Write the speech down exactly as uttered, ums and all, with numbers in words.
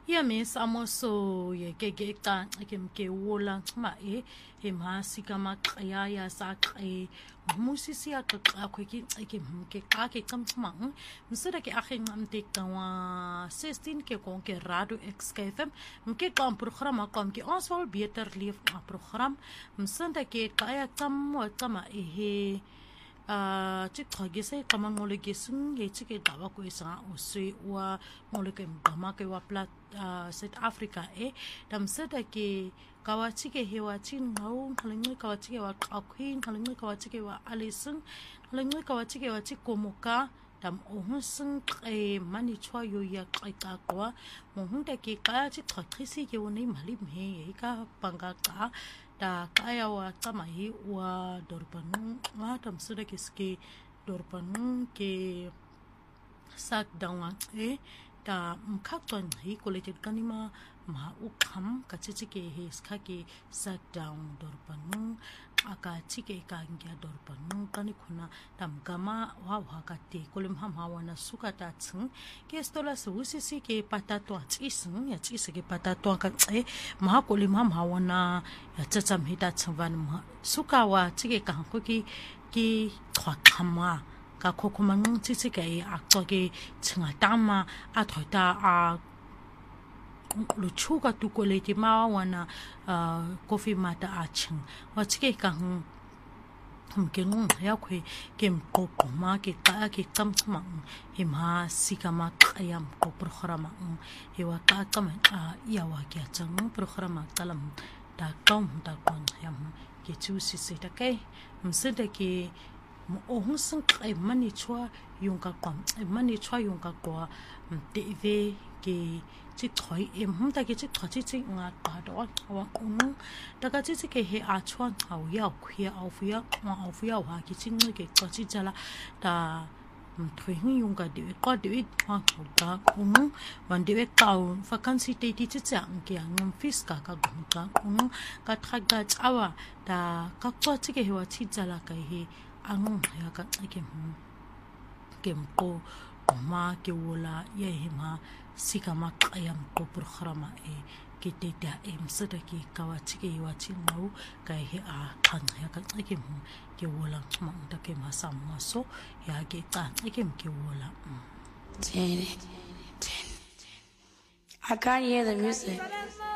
ya mes amoso ye ke ke ta ke ke wola ma e e ma sika ma ya ya sa e musisi ya ka ke ke ke ke ka ke kam ma msira ke akhe ngam te ka wa sixteen ke kon ke radio X K F M mke ka program kom ke ons wel beter leef program msinda ke ka ya tam wa tama e he a chik thagi se kama ngole ke sung ye chike dawa ko isa usui wa ngole ke mama ke wa plat South Africa e dam sada ke kawa chike hewa chin ngau khalengwe kawa chike wa akhwin khalengwe kawa chike wa alisung khalengwe kawa chike wa chikomoka dam ohun e mani chwa yo ya qaita kwa mohunda ke ka chi thakisi ke woni mali me e ka panga ka da kaya wa tama hi wa dorpanu wa tam suda kiske dorpanu ke sak dawa e da mkhatwan hi collected kanima ma ukham ka chichi ke he ska ke sak down dorpanu aka chike ka ngya dorpanu kani khuna tam gama wa wa ka te kolim ham hawana suka ta chung ke stola su sisi ke patato chisung ya chise ke patato ka e ma kolim ham hawana ya chacham hita chwan ma suka wa chike ka ko ki ki khwa khama ka khokhomang chisi ke a to ke chinga tama a thoita a lu chuka tu ko le ti ma wana coffee mata a ching wa chike ka hm ke ngung ya khwe ke mko ma ke ka ke tam ma he ma sikama qayam ko programa he wa ka tam a ya wa ke chang programa talam da tom da kon yam ke chu si se ta ke msida ke o hun sun kai mani chwa yung ka kwam mani chwa yung ka kwa te ve ke chi thoi em hum ta ke chi thoi chi chi nga ta do wa ung ta ka chi chi ke he a chwa hau ya khia au fu ya ma au fu ya wa ke chi nge ke ka chi jala ta thoi hu yung ka de ka de ha ko ta ung wan de ka vacancy te ti chi chang ke ngam fis ka ka gu ka ung ka thak ga chawa ta ka kwa chi ke he wa chi jala ka he ang ya ka ke kem ko ma ke wola ye hima sikama qayam ko programa e ke te ta em sada ki kawa chike wa chingau ka he a khan ya ka ke ke wola ma ta ke ma sam ma so ya ke ta ke ke wola I can't hear the music.